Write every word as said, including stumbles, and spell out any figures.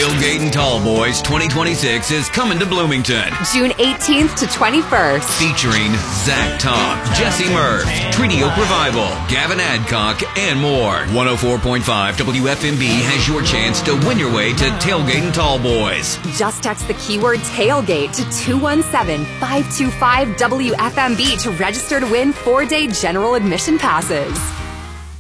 Tailgate and Tall Boys twenty twenty-six is coming to Bloomington. June eighteenth to twenty-first. Featuring Zach Top, Jesse Murph, Treaty Oak Revival, Gavin Adcock, and more. one oh four point five W F M B has your chance to win your way to Tailgate and Tall Boys. Just text the keyword tailgate to two one seven, five two five W F M B to register to win four-day general admission passes.